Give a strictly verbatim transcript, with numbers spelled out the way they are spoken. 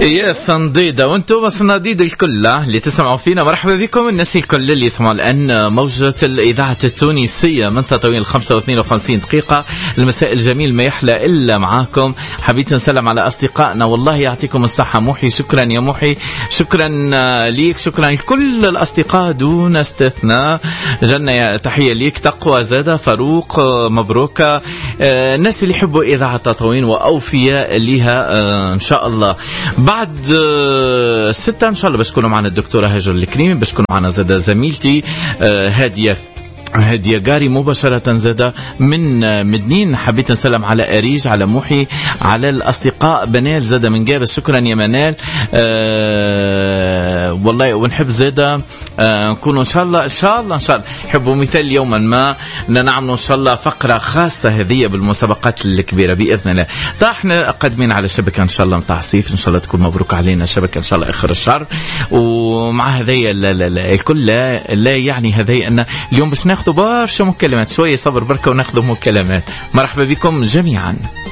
يا صنديدة وانتم صناديد الكل اللي تسمعوا فينا. مرحبا بكم الناس الكل اللي يسمعوا الآن موجة الإذاعة التونسية من تطوين الخمسة واثنين وخمسين دقيقة. المساء الجميل ما يحلى إلا معاكم. حبيت نسلم على أصدقائنا، والله يعطيكم الصحة. محي شكرا يا محي، شكرا ليك، شكرا لكل الأصدقاء دون استثناء. جنة تحية ليك. تقوى زادة، فاروق مبروك. الناس اللي يحبوا إذاعة تطوين وأوفياء لها إن شاء الله. بعد ستة إن شاء الله باش تكونوا معنا الدكتورة هاجر الكريمي، باش تكونوا معنا زادة زميلتي هادية هادية قاري مباشرة زادة من مدنين. حبيت نسلم على أريج، على محي، على الأصدقاء. منال زادة من جابس، شكرا يا منال. أه والله ونحب زادة أه نكونوا إن شاء الله إن شاء الله إن شاء الله حبوا مثال يوما ما نعملوا إن شاء الله فقرة خاصة هذه بالمسابقات الكبيرة بإذن الله. طيب احنا قادمين على الشبكة إن شاء الله متاع صيف، إن شاء الله تكون مبروك علينا الشبكة إن شاء الله آخر الشهر. ومع هذي الكل لا يعني هذي أن اليوم باش ناخذ برشا مكالمات، شوية صبر بركة وناخذ مكالمات. مرحبا بكم جميعا.